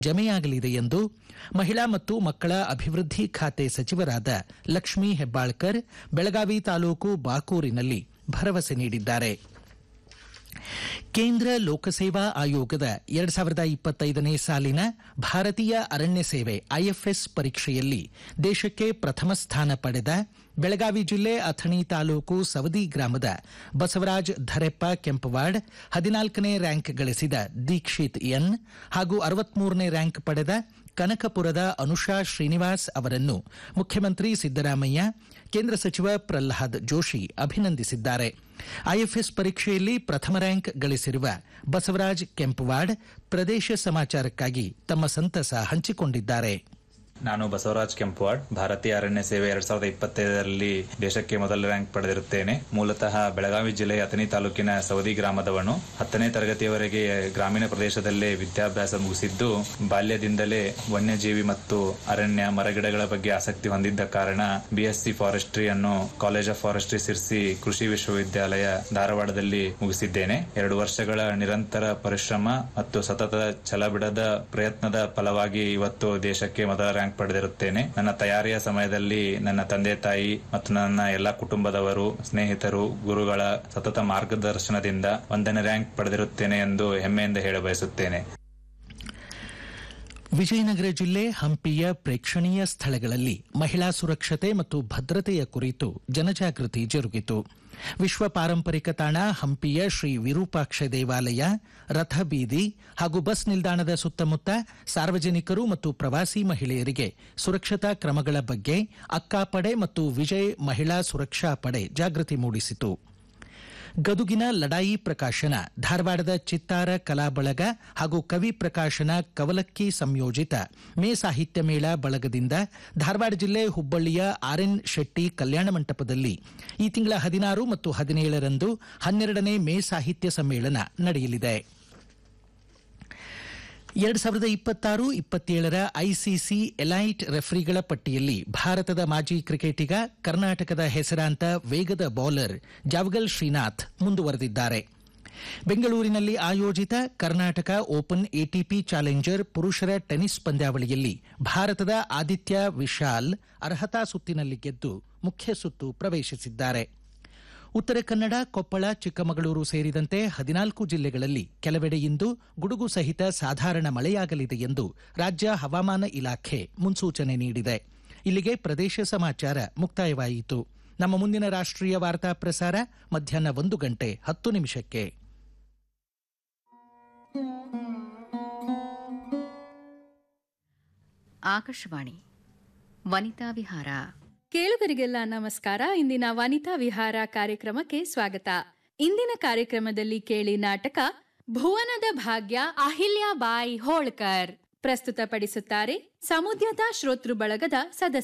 ಜಮೆಯಾಗಲಿದೆ ಎಂದು ಮಹಿಳಾ ಮತ್ತು ಮಕ್ಕಳ ಅಭಿವೃದ್ಧಿ ಖಾತೆ ಸಚಿವರಾದ ಲಕ್ಷ್ಮೀ ಹೆಬ್ಬಾಳ್ಕರ್ ಬೆಳಗಾವಿ ತಾಲೂಕು ಬಾಕೂರಿನಲ್ಲಿ ಭರವಸೆ ನೀಡಿದ್ದಾರೆ. ಕೇಂದ್ರ ಲೋಕಸೇವಾ ಆಯೋಗದ 2025ನೇ ಸಾಲಿನ ಭಾರತೀಯ ಅರಣ್ಯ ಸೇವೆ ಐಎಫ್ಎಸ್ ಪರೀಕ್ಷೆಯಲ್ಲಿ ದೇಶಕ್ಕೆ ಪ್ರಥಮ ಸ್ಥಾನ ಪಡೆದ ಬೆಳಗಾವಿ ಜಿಲ್ಲೆ ಅಥಣಿ ತಾಲೂಕು ಸವದಿ ಗ್ರಾಮದ ಬಸವರಾಜ್ ಧರೆಪ್ಪ ಕೆಂಪವಾಡ್ 14ನೇ ರ್ಯಾಂಕ್ ಗಳಿಸಿದ ದೀಕ್ಷಿತ್ ಎನ್ ಹಾಗೂ 63ನೇ ರ್ಯಾಂಕ್ ಪಡೆದ ಕನಕಪುರದ ಅನುಷಾ ಶ್ರೀನಿವಾಸ್ ಅವರನ್ನು ಮುಖ್ಯಮಂತ್ರಿ ಸಿದ್ದರಾಮಯ್ಯ, ಕೇಂದ್ರ ಸಚಿವ ಪ್ರಹ್ಲಾದ್ ಜೋಶಿ ಅಭಿನಂದಿಸಿದ್ದಾರೆ. ಐಎಫ್ಎಸ್ ಪರೀಕ್ಷೆಯಲ್ಲಿ ಪ್ರಥಮ ರ್ಯಾಂಕ್ ಗಳಿಸಿರುವ ಬಸವರಾಜ್ ಕೆಂಪವಾಡ್ ಪ್ರದೇಶ ಸಮಾಚಾರಕ್ಕಾಗಿ ತಮ್ಮ ಸಂತಸ ಹಂಚಿಕೊಂಡಿದ್ದಾರೆ. ನಾನು ಬಸವರಾಜ್ ಕೆಂಪವಾಡ್, ಭಾರತೀಯ ಅರಣ್ಯ ಸೇವೆ 2025ರಲ್ಲಿ ದೇಶಕ್ಕೆ ಮೊದಲ ರ್ಯಾಂಕ್ ಪಡೆದಿರುತ್ತೇನೆ. ಮೂಲತಃ ಬೆಳಗಾವಿ ಜಿಲ್ಲೆಯ ಅಥಣಿ ತಾಲೂಕಿನ ಸವದಿ ಗ್ರಾಮದವನು. 10ನೇ ತರಗತಿಯವರೆಗೆ ಗ್ರಾಮೀಣ ಪ್ರದೇಶದಲ್ಲೇ ವಿದ್ಯಾಭ್ಯಾಸ ಮುಗಿಸಿದ್ದು, ಬಾಲ್ಯದಿಂದಲೇ ವನ್ಯಜೀವಿ ಮತ್ತು ಅರಣ್ಯ ಮರಗಿಡಗಳ ಬಗ್ಗೆ ಆಸಕ್ತಿ ಹೊಂದಿದ್ದ ಕಾರಣ ಬಿಎಸ್ಸಿ ಫಾರೆಸ್ಟ್ರಿ ಅನ್ನು ಕಾಲೇಜ್ ಆಫ್ ಫಾರೆಸ್ಟ್ರಿ ಸಿರ್ಸಿ ಕೃಷಿ ವಿಶ್ವವಿದ್ಯಾಲಯ ಧಾರವಾಡದಲ್ಲಿ ಮುಗಿಸಿದ್ದೇನೆ. 2 ವರ್ಷಗಳ ನಿರಂತರ ಪರಿಶ್ರಮ ಮತ್ತು ಸತತ ಛಲಬಿಡದ ಪ್ರಯತ್ನದ ಫಲವಾಗಿ ಇವತ್ತು ದೇಶಕ್ಕೆ ಮೊದಲ ರ್ಯಾಂಕ್ ಪಡೆದಿರುತ್ತೇನೆ. ನನ್ನ ತಯಾರಿಯ ಸಮಯದಲ್ಲಿ ನನ್ನ ತಂದೆ ತಾಯಿ ಮತ್ತು ನನ್ನ ಎಲ್ಲ ಕುಟುಂಬದವರು, ಸ್ನೇಹಿತರು, ಗುರುಗಳ ಸತತ ಮಾರ್ಗದರ್ಶನದಿಂದ 1ನೇ ರ್ಯಾಂಕ್ ಪಡೆದಿರುತ್ತೇನೆ ಎಂದು ಹೆಮ್ಮೆಯಿಂದ ಹೇಳ ಬಯಸುತ್ತೇನೆ. ವಿಜಯನಗರ ಜಿಲ್ಲೆ ಹಂಪಿಯ ಪ್ರೇಕ್ಷಣೀಯ ಸ್ಥಳಗಳಲ್ಲಿ ಮಹಿಳಾ ಸುರಕ್ಷತೆ ಮತ್ತು ಭದ್ರತೆಯ ಕುರಿತು ಜನಜಾಗೃತಿ ಜರುಗಿತು. ವಿಶ್ವ ಪಾರಂಪರಿಕ ತಾಣ ಹಂಪಿಯ ಶ್ರೀ ವಿರೂಪಾಕ್ಷ ದೇವಾಲಯ, ರಥಬೀದಿ ಹಾಗೂ ಬಸ್ ನಿಲ್ದಾಣದ ಸುತ್ತಮುತ್ತ ಸಾರ್ವಜನಿಕರು ಮತ್ತು ಪ್ರವಾಸಿ ಮಹಿಳೆಯರಿಗೆ ಸುರಕ್ಷತಾ ಕ್ರಮಗಳ ಬಗ್ಗೆ ಅಕ್ಕಾಪಡೆ ಮತ್ತು ವಿಜಯ್ ಮಹಿಳಾ ಸುರಕ್ಷಾ ಪಡೆ ಜಾಗೃತಿ ಮೂಡಿಸಿತು. ಗದುಗಿನ ಲಡಾಯಿ ಪ್ರಕಾಶನ, ಧಾರವಾಡದ ಚಿತ್ತಾರ ಕಲಾ ಬಳಗ ಹಾಗೂ ಕವಿ ಪ್ರಕಾಶನ ಕವಲಕ್ಕಿ ಸಂಯೋಜಿತ ಮೇ ಸಾಹಿತ್ಯ ಮೇಳ ಬಳಗದಿಂದ ಧಾರವಾಡ ಜಿಲ್ಲೆ ಹುಬ್ಬಳ್ಳಿಯ ಆರ್ಎನ್ ಶೆಟ್ಟಿ ಕಲ್ಯಾಣ ಮಂಟಪದಲ್ಲಿ ಈ ತಿಂಗಳ 16 ಮತ್ತು 17ರಂದು 12ನೇ ಮೇ ಸಾಹಿತ್ಯ ಸಮ್ಮೇಳನ ನಡೆಯಲಿದೆ. 2026-27ರ ಐಸಿಸಿ ಎಲೈಟ್ ರೆಫರಿಗಳ ಪಟ್ಟಿಯಲ್ಲಿ ಭಾರತದ ಮಾಜಿ ಕ್ರಿಕೆಟಿಗ, ಕರ್ನಾಟಕದ ಹೆಸರಾಂತ ವೇಗದ ಬೌಲರ್ ಜಾವಗಲ್ ಶ್ರೀನಾಥ್ ಮುಂದುವರೆದಿದ್ದಾರೆ. ಬೆಂಗಳೂರಿನಲ್ಲಿ ಆಯೋಜಿತ ಕರ್ನಾಟಕ ಓಪನ್ ಎಟಿಪಿ ಚಾಲೆಂಜರ್ ಪುರುಷರ ಟೆನಿಸ್ ಪಂದ್ಯಾವಳಿಯಲ್ಲಿ ಭಾರತದ ಆದಿತ್ಯ ವಿಶಾಲ್ ಅರ್ಹತಾ ಸುತ್ತಿನಲ್ಲಿ ಗೆದ್ದು ಮುಖ್ಯ ಸುತ್ತು ಪ್ರವೇಶಿಸಿದ್ದಾರೆ. ಉತ್ತರ ಕನ್ನಡ, ಕೊಪ್ಪಳ, ಚಿಕ್ಕಮಗಳೂರು ಸೇರಿದಂತೆ 14 ಜಿಲ್ಲೆಗಳಲ್ಲಿ ಕೆಲವೆಡೆ ಇಂದು ಗುಡುಗು ಸಹಿತ ಸಾಧಾರಣ ಮಳೆಯಾಗಲಿದೆ ಎಂದು ರಾಜ್ಯ ಹವಾಮಾನ ಇಲಾಖೆ ಮುನ್ಸೂಚನೆ ನೀಡಿದೆ. ಇಲ್ಲಿಗೆ ಪ್ರದೇಶ ಸಮಾಚಾರ ಮುಕ್ತಾಯವಾಯಿತು. ನಮ್ಮ ಮುಂದಿನ ರಾಷ್ಟ್ರೀಯ ವಾರ್ತಾ ಪ್ರಸಾರ ಮಧ್ಯಾಹ್ನ 1:10 ಆಕಾಶವಾಣಿ ವನಿತಾ ವಿಹಾರ. ಕೇಳುಗರಿಗೆಲ್ಲ ನಮಸ್ಕಾರ. ಇಂದಿನ ವನಿತಾ ವಿಹಾರ ಕಾರ್ಯಕ್ರಮಕ್ಕೆ ಸ್ವಾಗತ. ಇಂದಿನ ಕಾರ್ಯಕ್ರಮದಲ್ಲಿ ಕೇಳಿ ನಾಟಕ ಭುವನದ ಭಾಗ್ಯ, ಅಹಿಲ್ಯಾಬಾಯಿ ಹೋಳ್ಕರ್. ಪ್ರಸ್ತುತಪಡಿಸುತ್ತಾರೆ ಸಮುದ್ಯತಾ ಶ್ರೋತೃ ಬಳಗದ ಸದಸ್ಯ